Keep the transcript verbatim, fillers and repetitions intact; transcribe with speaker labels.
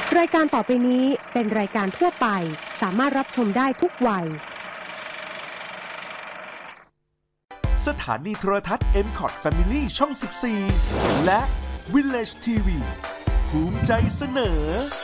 Speaker 1: รายการต่อไปนี้เป็นรายการทั่วไปสามารถรับชมได้ทุกวัย
Speaker 2: สถานีโทรทัศน์ เอ็ม ซี โอ ที Family ช่องสิบสี่และ Village ที วี ภูมิใจเสนอ